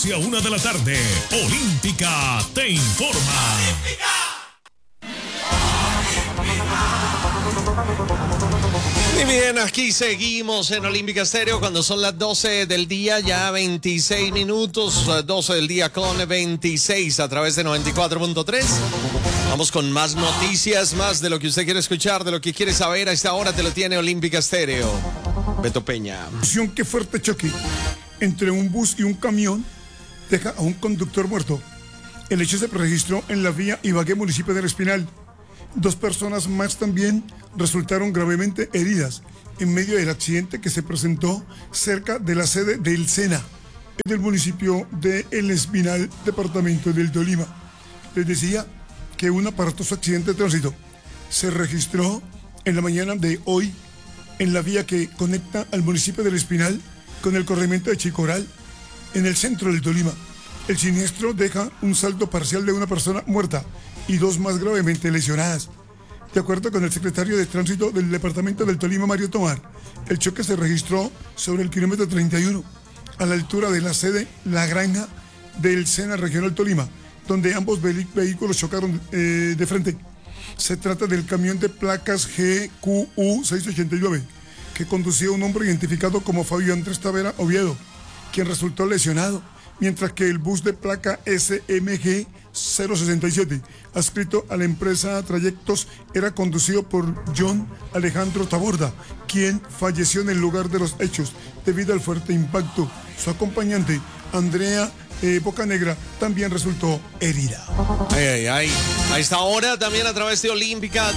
A 1 de la tarde, Olímpica te informa. Muy bien, aquí seguimos en Olímpica Estéreo cuando son las 12 del día, ya 26 minutos, 12 del día con 26 a través de 94.3. Vamos con más noticias, más de lo que usted quiere escuchar, de lo que quiere saber. A esta hora te lo tiene Olímpica Estéreo. Beto Peña. Qué fuerte choque entre un bus y un camión deja a un conductor muerto. El hecho se registró en la vía Ibagué, municipio del Espinal. 2 personas más también resultaron gravemente heridas en medio del accidente que se presentó cerca de la sede del SENA, del municipio de El Espinal, departamento del Tolima. Les decía que un aparatoso accidente de tránsito se registró en la mañana de hoy en la vía que conecta al municipio del Espinal con el corregimiento de Chicoral, en el centro del Tolima. El siniestro deja un saldo parcial de una persona muerta y 2 más gravemente lesionadas. De acuerdo con el secretario de Tránsito del departamento del Tolima, Mario Tomar, el choque se registró sobre el kilómetro 31, a la altura de la sede La Granja del SENA Regional Tolima, donde ambos vehículos chocaron de frente. Se trata del camión de placas GQU 689, que conducía un hombre identificado como Fabio Andrés Tavera Oviedo, quien resultó lesionado, mientras que el bus de placa SMG 067, adscrito a la empresa Trayectos, era conducido por John Alejandro Taborda, quien falleció en el lugar de los hechos debido al fuerte impacto. Su acompañante, Andrea Bocanegra, también resultó herida. A esta hora también a través de Olímpica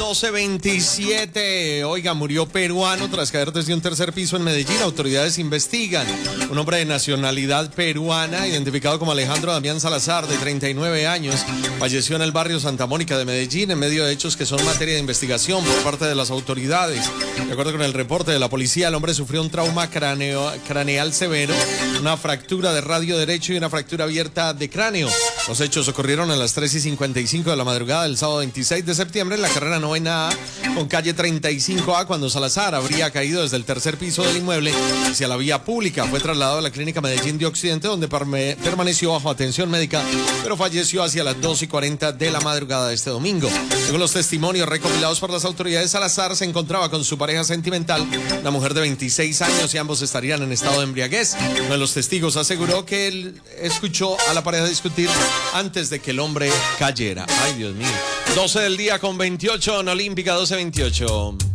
1227. Oiga, murió peruano tras caer desde un tercer piso en Medellín. Autoridades investigan. Un hombre de nacionalidad peruana, identificado como Alejandro Damián Salazar, de 39 años, falleció en el barrio Santa Mónica de Medellín en medio de hechos que son materia de investigación por parte de las autoridades. De acuerdo con el reporte de la policía, el hombre sufrió un trauma craneal severo, una fractura de radio derecho y una fractura abierta de cráneo. Los hechos ocurrieron a las 3:55 de la madrugada del sábado 26 de septiembre en la carrera 9A con calle 35A, cuando Salazar habría caído desde el tercer piso del inmueble hacia la vía pública. Fue trasladado a la clínica Medellín de Occidente, donde permaneció bajo atención médica, pero falleció hacia las 2:40 de la madrugada de este domingo. Según los testimonios recopilados por las autoridades, Salazar se encontraba con su pareja sentimental, una mujer de 26 años, y ambos estarían en estado de embriaguez. Uno de los testigos aseguró que él escuchó a la pareja discutir antes de que el hombre cayera. Ay, Dios mío. 12 del día con 28 en Olímpica 12:28.